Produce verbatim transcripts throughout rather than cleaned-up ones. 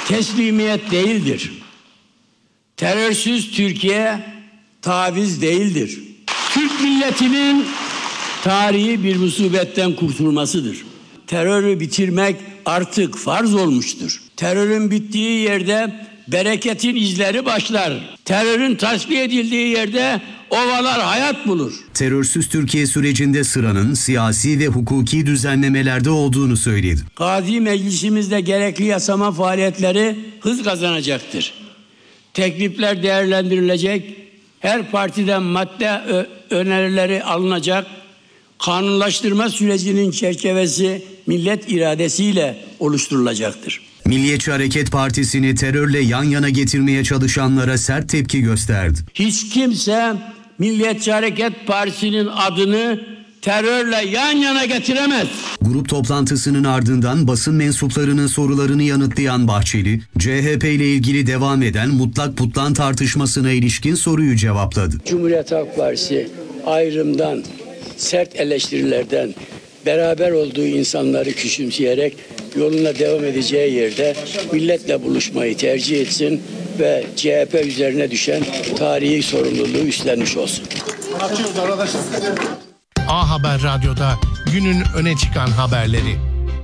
teslimiyet değildir. Terörsüz Türkiye taviz değildir. Türk milletinin tarihi bir musibetten kurtulmasıdır. Terörü bitirmek artık farz olmuştur. Terörün bittiği yerde bereketin izleri başlar. Terörün tasfiye edildiği yerde ovalar hayat bulur. Terörsüz Türkiye sürecinde sıranın siyasi ve hukuki düzenlemelerde olduğunu söyledi. Gazi Meclisimizde gerekli yasama faaliyetleri hız kazanacaktır. Teklifler değerlendirilecek, her partiden madde önerileri alınacak, kanunlaştırma sürecinin çerçevesi millet iradesiyle oluşturulacaktır. Milliyetçi Hareket Partisi'ni terörle yan yana getirmeye çalışanlara sert tepki gösterdi. Hiç kimse Milliyetçi Hareket Partisi'nin adını terörle yan yana getiremez. Grup toplantısının ardından basın mensuplarının sorularını yanıtlayan Bahçeli, C H P ile ilgili devam eden mutlak putlan tartışmasına ilişkin soruyu cevapladı. Cumhuriyet Halk Partisi ayrımdan, sert eleştirilerden, beraber olduğu insanları küçümseyerek yoluna devam edeceği yerde milletle buluşmayı tercih etsin ve C H P üzerine düşen tarihi sorumluluğu üstlenmiş olsun. A Haber Radyo'da günün öne çıkan haberleri.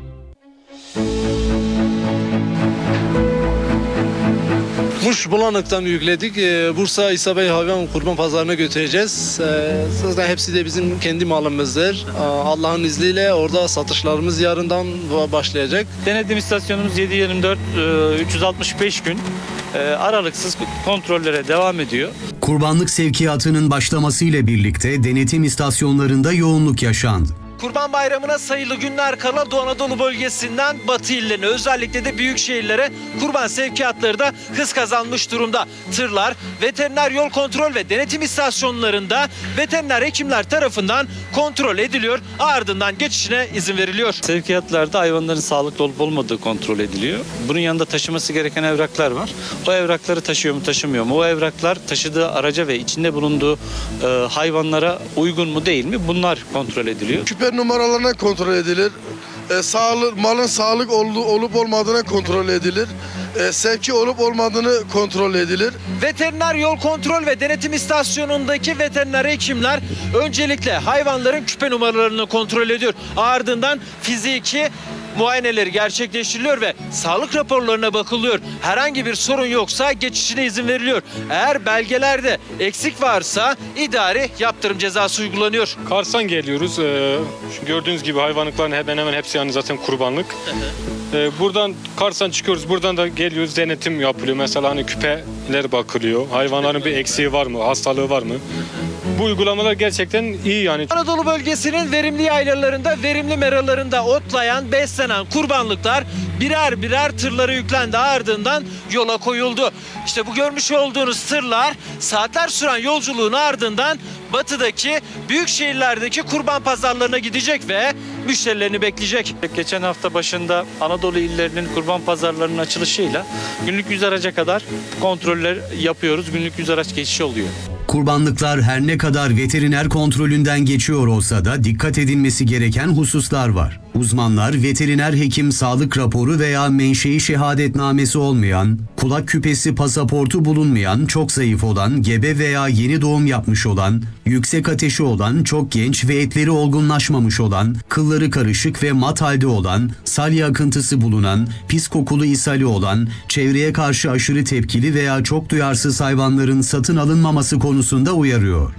Muş Bulanık'tan yükledik. Ee, Bursa İsa Bey Hayvan Kurban Pazarı'na götüreceğiz. Ee, zaten hepsi de bizim kendi malımızdır. Ee, Allah'ın izniyle orada satışlarımız yarından başlayacak. Denetim istasyonumuz yedi yirmi dört üç yüz altmış beş gün e, aralıksız kontrollere devam ediyor. Kurbanlık sevkiyatının başlamasıyla birlikte denetim istasyonlarında yoğunluk yaşandı. Kurban Bayramı'na sayılı günler kala Doğu Anadolu bölgesinden Batı illerine, özellikle de büyük şehirlere kurban sevkiyatları da hız kazanmış durumda. Tırlar, veteriner yol kontrol ve denetim istasyonlarında veteriner hekimler tarafından kontrol ediliyor. Ardından geçişine izin veriliyor. Sevkiyatlarda hayvanların sağlıklı olup olmadığı kontrol ediliyor. Bunun yanında taşıması gereken evraklar var. O evrakları taşıyor mu, taşımıyor mu? O evraklar taşıdığı araca ve içinde bulunduğu e, hayvanlara uygun mu değil mi? Bunlar kontrol ediliyor. Küpe numaralarına kontrol edilir. E, sağlık, malın sağlık ol, olup olmadığına kontrol edilir. E, sevki olup olmadığını kontrol edilir. Veteriner yol kontrol ve denetim istasyonundaki veteriner hekimler öncelikle hayvanların küpe numaralarını kontrol ediyor. Ardından fiziki muayeneleri gerçekleştiriliyor ve sağlık raporlarına bakılıyor. Herhangi bir sorun yoksa geçişine izin veriliyor. Eğer belgelerde eksik varsa idari yaptırım cezası uygulanıyor. Kars'tan geliyoruz. Ee, gördüğünüz gibi hayvanlıkların hemen hemen hepsi yani zaten kurbanlık. Ee, buradan Kars'tan çıkıyoruz. Buradan da geliyoruz, denetim yapılıyor. Mesela hani küpeler bakılıyor. Hayvanların bir eksiği var mı, hastalığı var mı? Bu uygulamalar gerçekten iyi yani. Anadolu bölgesinin verimli yaylalarında, verimli meralarında otlayan, beslenen kurbanlıklar birer birer tırlara yüklendi, ardından yola koyuldu. İşte bu görmüş olduğunuz tırlar saatler süren yolculuğun ardından batıdaki büyük şehirlerdeki kurban pazarlarına gidecek ve müşterilerini bekleyecek. Geçen hafta başında Anadolu illerinin kurban pazarlarının açılışıyla günlük yüz araca kadar kontroller yapıyoruz. Günlük yüz araç geçişi oluyor. Kurbanlıklar her ne kadar veteriner kontrolünden geçiyor olsa da dikkat edilmesi gereken hususlar var. Uzmanlar veteriner hekim sağlık raporu veya menşei şehadetnamesi olmayan, kulak küpesi pasaportu bulunmayan, çok zayıf olan, gebe veya yeni doğum yapmış olan, yüksek ateşi olan, çok genç ve etleri olgunlaşmamış olan, kılları karışık ve mat halde olan, salya akıntısı bulunan, pis kokulu ishali olan, çevreye karşı aşırı tepkili veya çok duyarsız hayvanların satın alınmaması konusunda uyarıyor.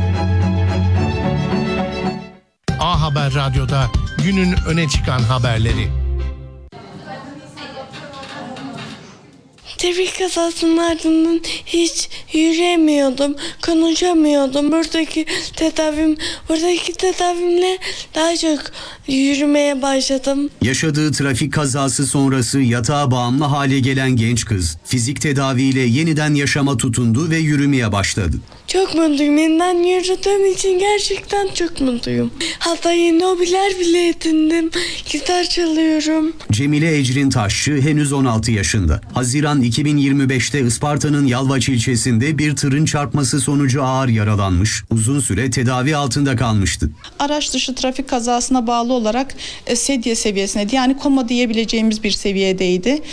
A Haber Radyo'da günün öne çıkan haberleri. Trafik kazasının ardından hiç yürüyemiyordum, konuşamıyordum. Buradaki tedavim, buradaki tedavimle daha çok yürümeye başladım. Yaşadığı trafik kazası sonrası yatağa bağımlı hale gelen genç kız, fizik tedaviyle yeniden yaşama tutundu ve yürümeye başladı. Çok mutluyum. Yeniden yürüdüğüm için gerçekten çok mutluyum. Hatta yeni hobiler bile edindim. Gitar çalıyorum. Cemile Ecrin Taşçı henüz on altı yaşında. Haziran iki bin yirmi beşte Isparta'nın Yalvaç ilçesinde bir tırın çarpması sonucu ağır yaralanmış, uzun süre tedavi altında kalmıştı. Araç dışı trafik kazasına bağlı olarak sedye seviyesine, yani koma diyebileceğimiz bir seviyedeydi.